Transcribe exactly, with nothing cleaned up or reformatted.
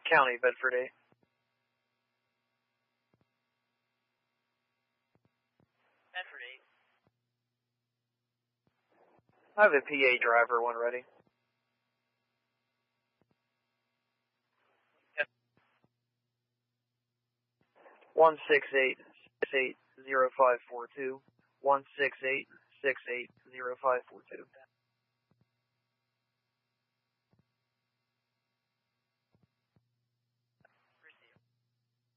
County, Bedford eight. Bedford eight. I have a P A driver, one ready. Yep. One six eight six eight zero five four two. One six eight six eight zero five four two.